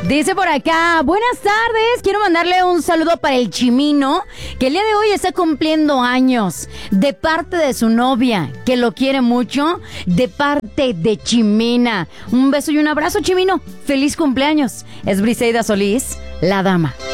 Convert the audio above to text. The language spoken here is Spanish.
Dice por acá, buenas tardes, quiero mandarle un saludo para el Chimino, que el día de hoy está cumpliendo años, de parte de su novia, que lo quiere mucho, de parte de Chimina. Un beso y un abrazo, Chimino. Feliz cumpleaños. Es Briseida Solís, la dama.